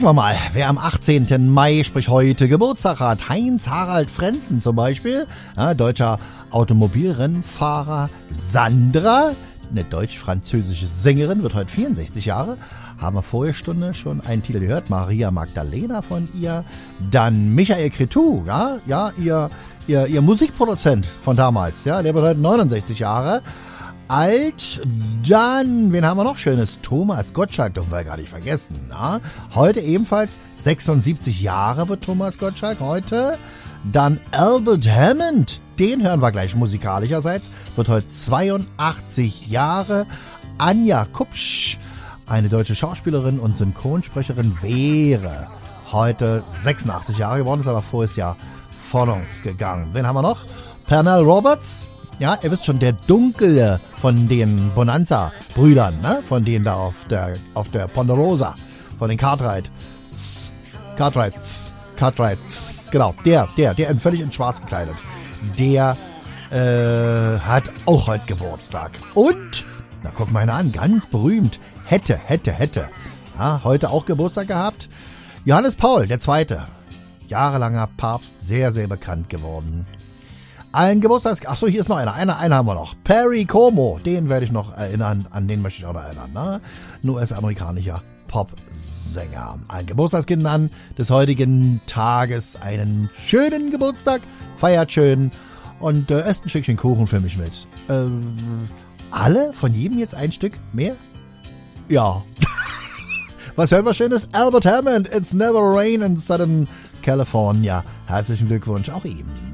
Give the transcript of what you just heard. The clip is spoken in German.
Gucken wir mal, wer am 18. Mai, sprich heute, Geburtstag hat. Heinz-Harald Frentzen zum Beispiel, ja, deutscher Automobilrennfahrer. Sandra, eine deutsch-französische Sängerin, wird heute 64 Jahre. Haben wir vorige Stunde schon einen Titel gehört, Maria Magdalena von ihr. Dann Michael Cretu, ja, ihr Musikproduzent von damals, ja, der wird heute 69 Jahre alt. Dann, wen haben wir noch Schönes? Thomas Gottschalk, dürfen wir gar nicht vergessen. Ja? Heute ebenfalls 76 Jahre wird Thomas Gottschalk heute. Dann Albert Hammond, den hören wir gleich musikalischerseits, wird heute 82 Jahre. Anja Kupsch, eine deutsche Schauspielerin und Synchronsprecherin, wäre heute 86 Jahre geworden, ist aber voriges Jahr von uns gegangen. Wen haben wir noch? Pernell Roberts. Ja, ihr wisst schon, der Dunkle von den Bonanza-Brüdern, ne? Von denen da auf der Ponderosa, von den Cartwrights, genau, der völlig in schwarz gekleidet, der hat auch heute Geburtstag. Und, na guck mal einer an, ganz berühmt, hätte, ja, heute auch Geburtstag gehabt, Johannes Paul II., jahrelanger Papst, sehr, sehr bekannt geworden. Ein Geburtstags... Achso, hier ist noch einer haben wir noch. Perry Como, den werde ich noch erinnern, an den möchte ich auch noch erinnern. Ne? Ein US-amerikanischer Popsänger. Ein Geburtstagskind an des heutigen Tages. Einen schönen Geburtstag, feiert schön und esst ein Stückchen Kuchen für mich mit. Alle? Von jedem jetzt ein Stück? Mehr? Ja. Was hören wir Schönes? Albert Hammond, It's Never Rain in Southern California. Herzlichen Glückwunsch auch ihm.